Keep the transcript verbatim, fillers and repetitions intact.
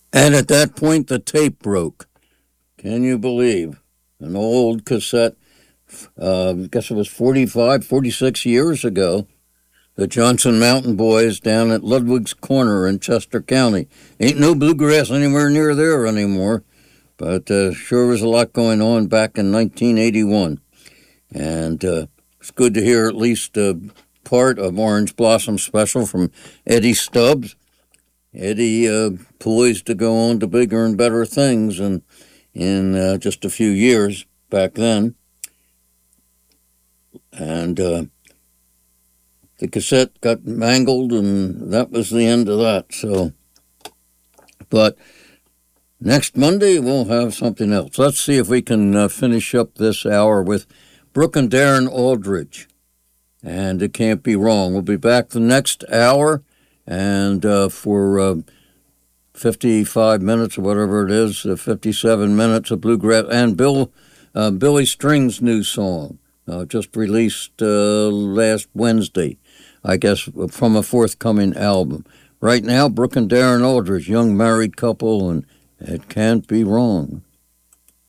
And at that point, the tape broke. Can you believe? An old cassette, uh, I guess it was forty-five, forty-six years ago. The Johnson Mountain Boys down at Ludwig's Corner in Chester County. Ain't no bluegrass anywhere near there anymore, but uh, sure was a lot going on back in nineteen eighty-one. And uh, it's good to hear at least uh, part of Orange Blossom Special from Eddie Stubbs. Eddie uh, poised to go on to bigger and better things in, in uh, just a few years back then. And uh, the cassette got mangled, and that was the end of that. So, but next Monday, we'll have something else. Let's see if we can uh, finish up this hour with Brooke and Darren Aldridge. And It Can't Be Wrong. We'll be back the next hour, and uh, for uh, fifty-five minutes or whatever it is, uh, fifty-seven minutes of bluegrass, and Bill uh, Billy String's new song, uh, just released uh, last Wednesday, I guess, from a forthcoming album. Right now, Brooke and Darren Aldridge, young married couple, and It Can't Be Wrong.